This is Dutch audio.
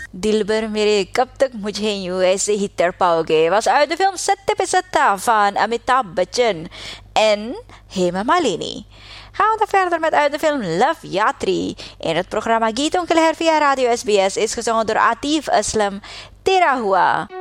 दिलबर मेरे कब तक मुझे यूं ऐसे ही तड़पाओगे was uit de film Satta Pe Satta van Amitabh Bachchan en Hema Malini. Gaan we dan verder met uit de film Love Yatri. In het programma Geetong Kelher via Radio SBS is gezongen door Atif Aslam, Tera Hua.